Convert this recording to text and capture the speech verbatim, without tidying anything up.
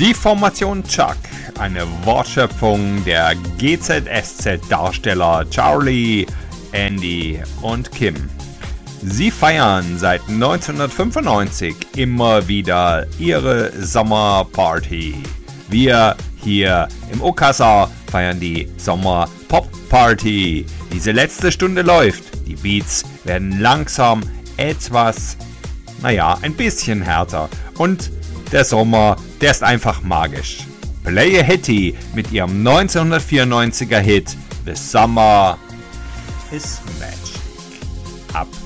Die Formation Chuck, eine Wortschöpfung der G Z S Z-Darsteller Charlie, Andy und Kim. Sie feiern seit neunzehnhundertfünfundneunzig immer wieder ihre Sommerparty. Wir hier im Okassa feiern die Sommer-Pop-Party. Diese letzte Stunde läuft. Die Beats werden langsam etwas, naja, ein bisschen härter. Und der Sommer, der ist einfach magisch. Playa Hetty mit ihrem neunzehnhundertvierundneunziger Hit The Summer is Magic. Ab